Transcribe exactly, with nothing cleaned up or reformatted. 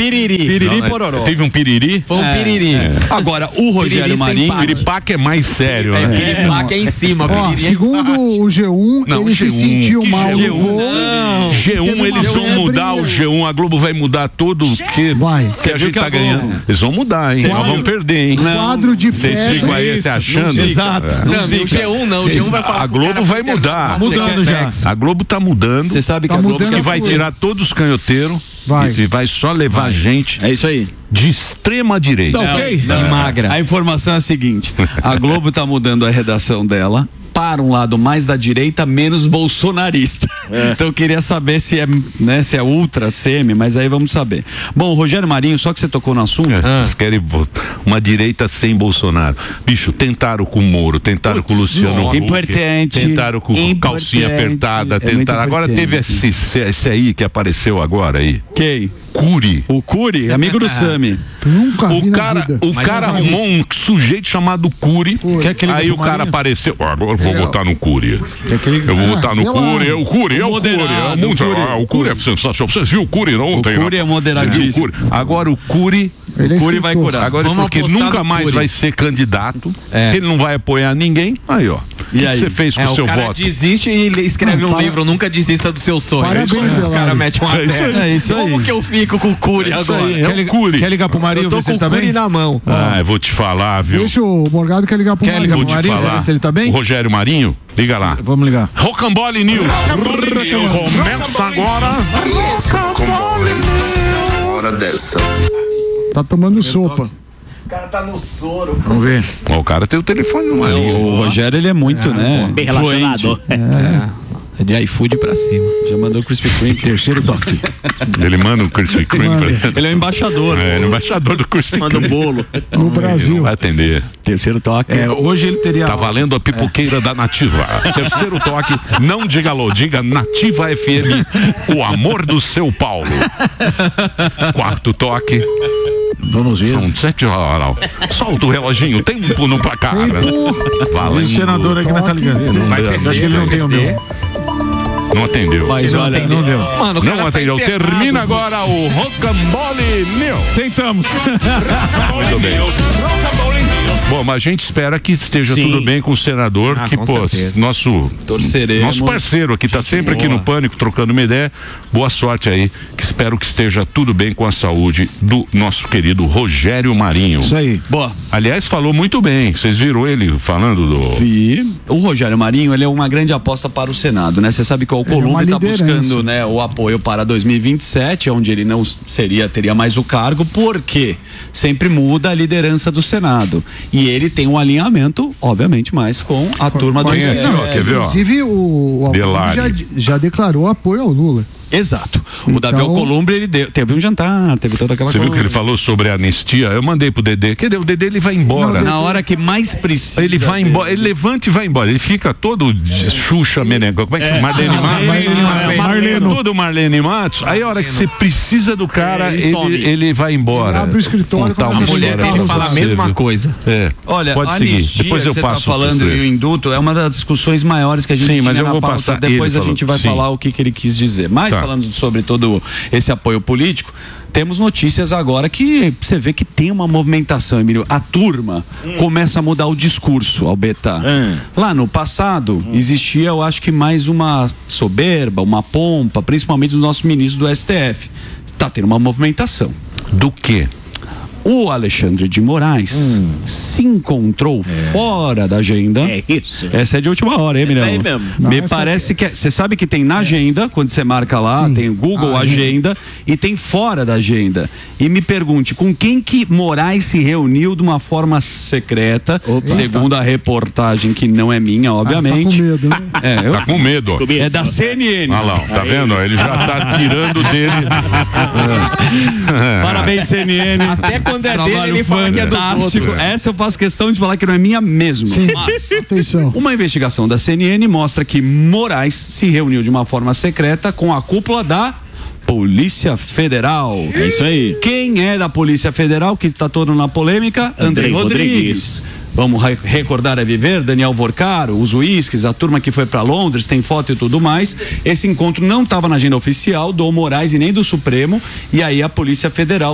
piriri. Piriri Não, pororó. Teve um piriri? Foi um É, piriri. é. Agora, o Rogério Marinho... Piripaque é mais sério, É, né? piripaque é em cima. Ó, piriri. segundo o G um, Não, ele G um, se sentiu que mal G um? no voo. Não. G um, Teve uma eles vão febre, mudar o G um, a Globo vai mudar tudo que, Vai. que a viu gente que tá a Globo- ganhando. Eles vão mudar, hein? Cê Nós viu? vamos perder, hein? Quadro de Vocês febre. ficam aí se achando. Exato. É. Não Sammy, o zica. G um não, o G um vai falar. A Globo vai mudar. Mudando já. A Globo tá mudando. Você sabe que Tá a Globo... mudando Que vai tudo. tirar todos os canhoteiros Vai. e, e vai só levar gente É isso aí. de extrema direita. Não, não. Magra. A informação é a seguinte: a Globo tá mudando a redação dela para um lado mais da direita, menos bolsonarista. Então eu queria saber se é, né, se é ultra, semi, mas aí vamos saber. Bom, o Rogério Marinho, só que você tocou no assunto. É, Eles querem votar uma direita sem Bolsonaro. Bicho, tentaram com o Moro, tentaram com o Luciano Huck, importante, tentaram com importante, calcinha apertada, é muito tentaram. Agora teve importante. esse, esse aí que apareceu agora aí. Quem? Cury. O Cury, amigo do Sami. Nunca vi O na cara, vida. o cara arrumou um sujeito chamado Cury. Quer que ele Aí ligue o pro cara Marinho? apareceu. Ah, agora eu vou votar no Cury. Quer que ele... Eu vou Ah, votar no eu Cury. amo. É o Cury, é o Cury. É Moderado, muito, o Cury. ah, o Cury é sensacional. Vocês viram o Cury ontem? O Cury né? é moderadíssimo. Você viu o Cury? Agora o Cury. Ele é O Cury vai escritor. curar. Agora ele Vamos falou que apostar nunca no mais Cury. vai ser candidato, É. que ele não vai apoiar ninguém. Aí, ó. E O que aí? você fez com É, o seu o cara voto? desiste e ele escreve Não, um para- livro, nunca desista dos seus sonhos. Parabéns, o cara Delari. mete uma É isso aí. terra. É isso aí. Como que eu fico com o Cury É isso agora? aí, é Quer, o ligar, Cury. quer ligar pro Marinho, Eu tô ver se com ele o tá Cury bem? na mão. Ah, eu vou te falar, viu? Deixa o Morgado quer ligar pro Quer ligar Vou pro te Marinho, falar. ver se ele tá bem? O Rogério Marinho, liga lá. Vamos ligar. Rocambole News. Começa agora. Hora dessa. Tá tomando sopa. O cara tá no soro. Vamos ver. Ó, o cara tem o telefone no Marinho. O Rogério, ele é muito, né? Bem Fluente. relacionado. É de iFood pra cima. Já mandou o Krispy Kreme. Terceiro toque. Ele manda o Krispy Kreme pra ele. Ele é o embaixador. É, ele é embaixador do Krispy Manda um Kreme. bolo. No Não Brasil. vai atender. Terceiro toque. É, hoje ele teria... Tá valendo a pipoqueira da Nativa. Terceiro toque, não diga alô, diga Nativa F M, o amor do seu Paulo. Quarto toque, Vamos ver. são sete horas. Solta o reloginho, tempo no placar. Valendo. Esse senador aqui não tá ligando. Não vai Eu atender, acho que ele não tem o meu. Não atendeu. Mas Não, olha, não deu. Mano, o cara Não tá atendeu. enterrado. Termina agora o Rocambole News. Tentamos. Muito bem. Bom, mas a gente espera que esteja Sim. tudo bem com o senador, Ah, que, com pô, certeza. nosso, torceremos. nosso parceiro aqui, tá sempre aqui no Pânico, trocando uma ideia. Boa sorte aí, que espero que esteja tudo bem com a saúde do nosso querido Rogério Marinho. Isso aí. Boa. Aliás, falou muito bem, vocês viram ele falando do... Vi. O Rogério Marinho, ele é uma grande aposta para o Senado, né? Você sabe que o é uma Alcolumbre está liderança. buscando, né, o apoio para dois mil e vinte e sete, onde ele não seria, teria mais o cargo, porque sempre muda a liderança do Senado. E ele tem um alinhamento, obviamente, mais com a turma do Quem é? Ministério. Ó, quer ver, ó? Inclusive, o, o Delari. Alcolumbre já, já declarou apoio ao Lula. Exato. O Então- Davi Alcolumbre, ele deu, teve um jantar, teve toda aquela Você viu coisa. que ele falou sobre a anistia? Eu mandei pro Dedê. Cadê? O Dedê, ele vai embora. Na hora que mais precisa. Ele vai dele. embora, ele levanta e vai embora. Ele fica todo de Xuxa Meneghel. Como é que chama? Marlene Matos. Marlene, Marleno. Todo Marlene Matos. Aí a hora que você precisa do cara, É, ele ele, some. ele vai embora. Ele abre o escritório e Contar começa uma a A mulher história dele pra fala a você, mesma viu? coisa. É. Olha, Pode a seguir. anistia Depois que eu você passo tá falando pros e o três. indulto é uma das discussões maiores que a gente Sim, mas tinha eu na vou pauta. passar- Depois ele a gente falou, vai sim. falar o que, que ele quis dizer. Mas Tá. falando sobre todo esse apoio político, temos notícias agora que você vê que tem uma movimentação, Emílio. A turma começa a mudar o discurso, Albeta. Hum. Lá no passado, existia, eu acho que mais uma soberba, uma pompa, principalmente dos nossos ministros do S T F. Está tendo uma movimentação. Do quê? O Alexandre de Moraes se encontrou fora da agenda. É isso. Essa é de última hora, hein, Essa Milão? aí mesmo. Não, Me essa parece que você sabe que tem na agenda, quando você marca lá, Sim. tem Google A agenda e tem fora da agenda. E me pergunte, com quem que Moraes se reuniu de uma forma secreta, segundo a reportagem que não é minha, Ah, tá com obviamente. medo, né? É, eu- Tá com medo, ó. é da C N N. Olha lá, ó, tá vendo? Ele já tá tirando dele. Parabéns, C N N. Até quando é dele, Trabalho ele fala que é dos fantástico. outros. Essa eu faço questão de falar que não é minha mesmo. Sim. Mas Atenção. uma investigação da C N N mostra que Moraes se reuniu de uma forma secreta com a cúpula da Polícia Federal. É isso aí. Quem é da Polícia Federal que está todo na polêmica? André Andrei Rodrigues. Rodrigues. Vamos re- recordar é viver, Daniel Vorcaro, os uísques, a turma que foi para Londres, tem foto e tudo mais. Esse encontro não estava na agenda oficial do Moraes e nem do Supremo, e aí a Polícia Federal